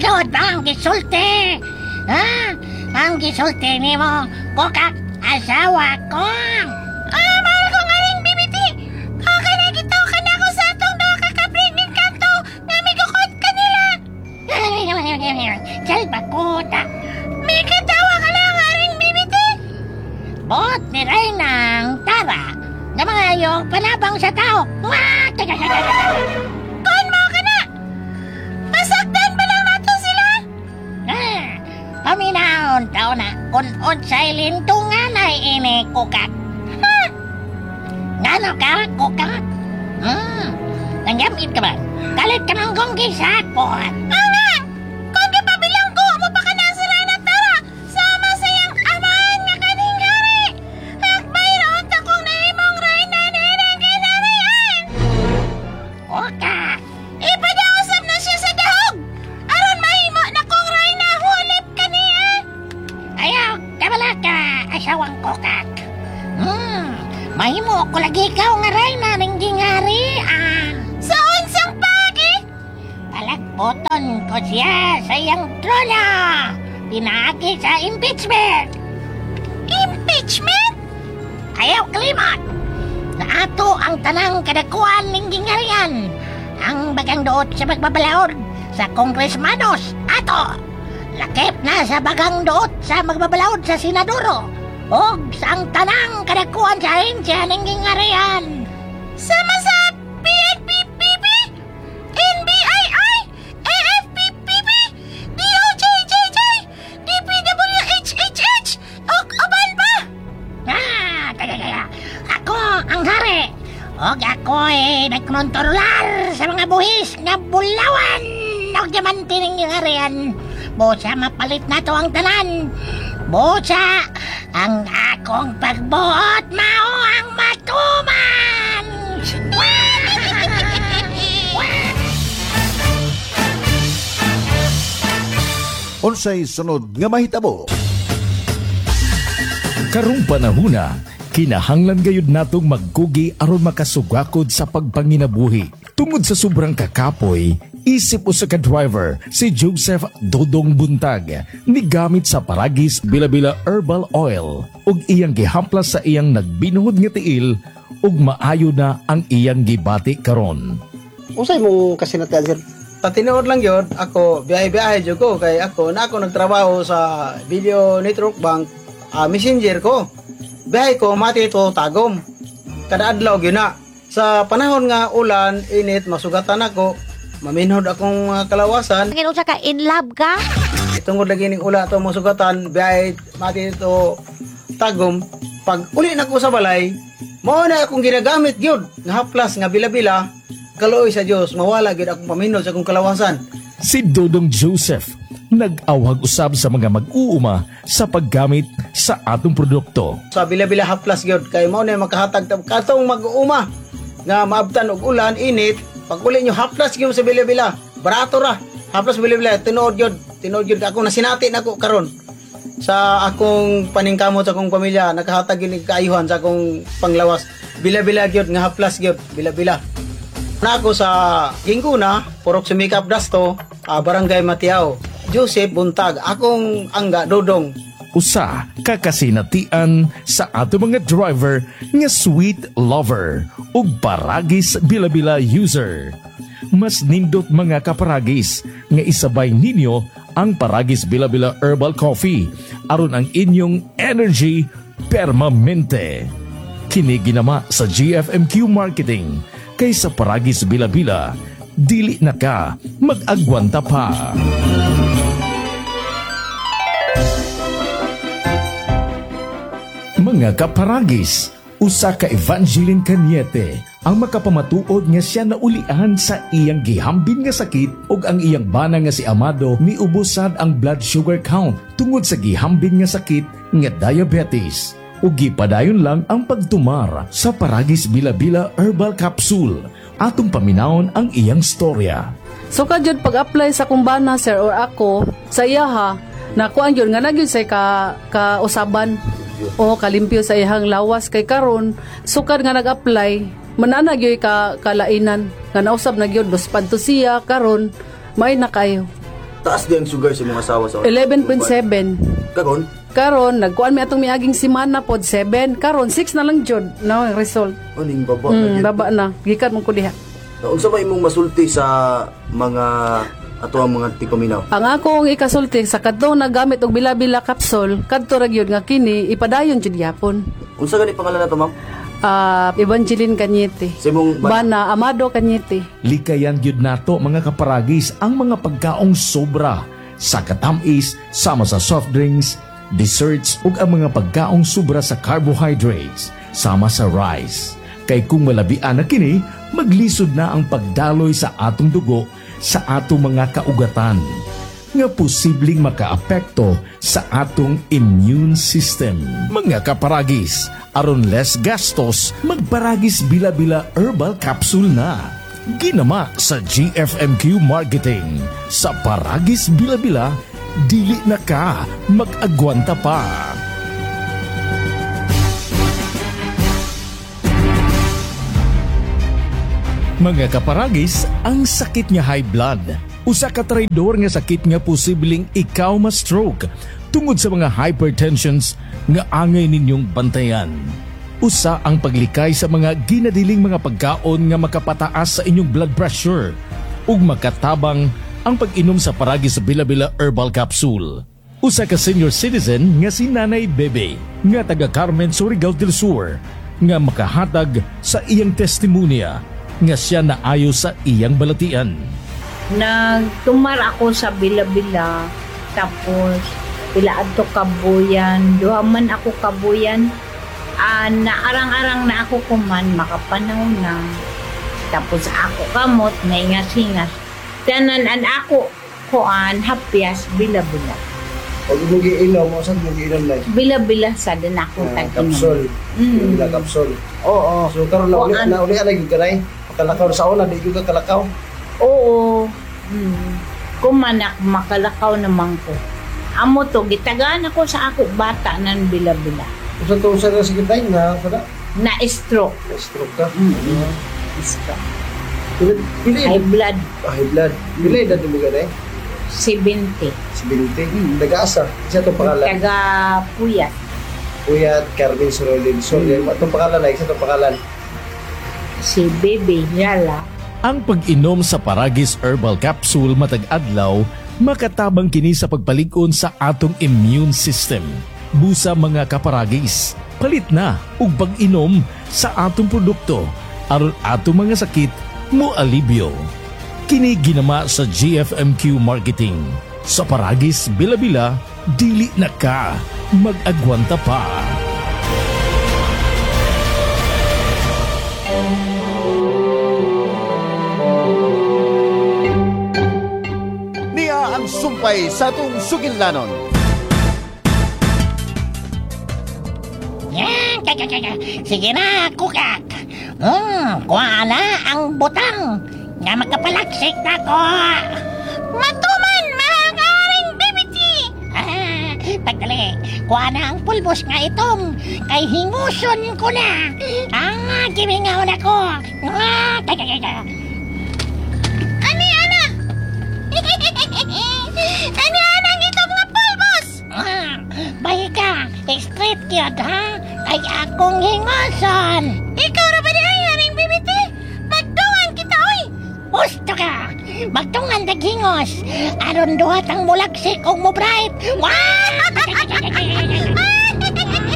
Sud ba ang gisulti? Ha? Ang gisulti ni mo, kokak asawa ko. Mahal ko nga rin, bibiti. Okay na gitaw ka na ako sa atong doon kaka-pregnant kanto na may gukot ka nila. Salba ko ta. May katawa ka na nga rin, bibiti. Bot ni Raynang Tara na mga yung panabang sa tao. Kon mo ka na. Masaktan ba lang nato sila? Paminaon tao na kung unsay lintungan ay ini kukak. Ngano ka, kukak? Nangyamit ka ba? Galit ka ng gonggi sa akon. Nga! Kung gipabilang ko, mo pa ka na sila na tara. Sama sa iyang amahan nga kaning hari. Hakbay roon ta kung nahimong Reyna neneng kinarian. Kukak! Ipadausap na siya sa dahog. Aron mahimo na kong Reyna hulip ka niya. Ayaw, kabala ka, asawang kukak. Mahimo ko lagi ikaw nga Reyna ng gingarian. Sa unsang pagi? Palagputon ko siya sa iyang trono. Pinaagi sa impeachment. Impeachment? Ayaw kalimot. Na ato ang tanang kadakuan ng gingarian. Ang bagang doot sa magbabalaod sa kongresmanos. Ato. Lakip na sa bagang doot sa magbabalaod sa senadoro. Og sa ang tanang kadakuan sa ahensya ng gingarian. Sama sa PNPPP, NBII, AFPPP, DOJJJ, DPWHHH, o aban pa? Kaya, ako ang hari. Og ako'y nagkontrolar sa mga buhis nga bulawan. Og diamante ng gingarian. Busa mapalit na to ang tanan. Busa, ang akong pagbuot mao ang matuman! Unsay sunod nga mahitabo? Karong panahuna, kinahanglan gayud natong magkugi aron makasugakod sa pagpanginabuhi. Tungod sa sobrang kakapoy, isip usa ka driver si Joseph Dodong Buntag ni gamit sa Paragis Bila-Bila Herbal Oil ug iyang gihamplas sa iyang nagbinuhod nga tiil ug maayo na ang iyang gibati karon. Usay mong kasinatian, sir? Patinood lang yun, ako biyahe-biyahe dyan ko kay ako nagtrabaho sa Video Network Bank, messenger ko. Biyahe ko mati ito tagom. Kada adlaw yun na. Sa panahon nga ulan, init, masugatan ako, maminhod akong kalawasan. Ngino sa ka in love ka? Itungod lagi ning ula to masugatan, biyahe mati ito tagom. Pag uli na ko sa balay, mao na akong ginagamit gyud nga haplas nga bila-bila. Kaloy sa Dios, mawala gyud akong paminod sa akong kalawasan. Si Dodong Joseph nag-awag usab sa mga mag-uuma sa paggamit sa atong produkto. Sa bila-bila haplas gyud kay mao na makahatag katong mag-uuma nga maabtan og ulan, init. Pag uli nyo haplas gyud sa bila-bila, barato ra. Haplas bila-bila tinuod gyud ako nasinati nako karon. Sa akong paningkamot sa akong pamilya, nakahatag gyud kaayuhan sa akong panglawas. Bila-bila gyud nga haplas gyud, bila-bila. Na ako sa Ginguna, Purok Sumikap Dasto, Barangay Matiao. Joseph Buntag, akong angga Dodong. Usa kakasinatian sa ato mga driver nga sweet lover ug Paragis Bila-Bila user. Mas nindot mga kaparagis nga isabay ninyo ang Paragis Bila-Bila Herbal Coffee aron ang inyong energy permanente. Kini ginama sa GFMQ Marketing kaysa Paragis Bila-Bila, dili na ka mag-agwanta pa. Mga kaparagis, usa ka Evangeline Cañete ang makapamatuod nga siya naulian sa iyang gihambin nga sakit ug ang iyang bana nga si Amado miubosad ang blood sugar count tungod sa gihambin nga sakit nga diabetes. Ug gipadayon lang ang pagtumar sa Paragis Bila-Bila Herbal Capsule. Atong paminawon ang iyang storya. So kadyod pag-apply sa kumbana, sir, or ako sa iyaha, nakuan yun nga nagyud say ka usaban o kalimpyo sa iyang lawas kay karon sukad nga nag-apply mananag yoy ka kalainan nga nausab na gyud dos padto siya karon may na kayo. taas di ang sugar sa mga asawa sa 11.7. Karon, Karon nagkuan mi atong miaging semana pod 7. Karon 6 na lang jud no ang result. aning baba na gyud. Baba na. Gikan mo ko diha. Unsa ba imong masulti sa mga ato ang mga tipaminaw? Ang akong ikasulti sa kadtong nagamit og bila-bila kapsul, kadto ra gyud nga kini ipadayon jud gyapon. Unsa gani pangalan nato, ma'am? Evangeline Cañete. Sa imong Bana Amado Cañete. Likayan gyud nato mga kaparagis ang mga pagkaong sobra sa katamis sama sa soft drinks, desserts ug ang mga pagkaong sobra sa carbohydrates sama sa rice. Kay kung malabian na kini, maglisod na ang pagdaloy sa atong dugo sa atong mga kaugatan nga posibleng makaapekto sa atong immune system. Mga kaparagis, aron less gastos, magparagis bila-bila herbal capsule na. Ginama sa GFMQ Marketing. Sa paragis bila-bila, dili na ka mag-agwanta pa. Mga kaparagis, ang sakit nga high blood, usa ka traidor nga sakit nga posibleng ikaw ma-stroke tungod sa mga hypertensions nga angay ninyong bantayan. Usa ang paglikay sa mga ginadiling mga pagkaon nga makapataas sa inyong blood pressure ug makatabang ang pag-inom sa paragis bila-bila herbal capsule. Usa ka senior citizen nga si Nanay Bebe nga taga Carmen, Surigao del Sur nga makahatag sa iyang testimonya nga siya naayo sa iyang balatian. Nagtumar ako sa bila-bila, tapos pila adto kabuyan, duha man ako kabuyan, naarang-arang na ako kuman, makapanaw na. Tapos ako kamot, naingas-hingas. Tanan an ako kuan, hapyas, bila-bila. Pag mugi-inom, mo saan mugi-inom na? Bila-bila sa din ako tag-inom. Kapsul. Bila kapsul. Oo. So karon na uli lagi ka na kalakaw sa una, di ka kalakaw. Oo. Kumanak, makalakaw naman ko. Amo to, gitagaan ako sa ako bata ng bila-bila. Usa to sa sakit na kada Na-stroke. stroke ka. Stroke. Pili High blood, high blood. Pili na dumuga na 70. 70. Nag-asa. Isa to pangalan. Taga-puyat. Kuya Carmen Sorolin. So, itong pangalan na, isa itong pangalan. Si Bebe Yala. Ang pag-inom sa paragis herbal capsule matag adlaw makatabang kini sa pagpalig-on sa atong immune system. Busa mga kaparagis, palit na ug pag-inom sa atong produkto aron atong mga sakit mo alibyo. Kini ginama sa GFMQ Marketing. Sa paragis bila-bila, dili na ka mag-agwanta pa. Niya ang sumpay sa atong sugidlanon. Yan, sige na, kukak. Kuha na ang butang nga magkapalaksik na ko. Matuman, mahagaring bibiti! Tagdali, kuha na ang pulbos nga itong kay hinguson ko na. Kimingaw na ko. Ani-ana! Ani-anang itong nga pulbos! Bayi ka, straight yun, ha? Kay akong hinguson. Ikaw ra ba di haring bibiti? Pagtungan kita, oy! Gusto ka, magtungan daghingos. Aron duhat ang mulaksik o mo bright. Wow!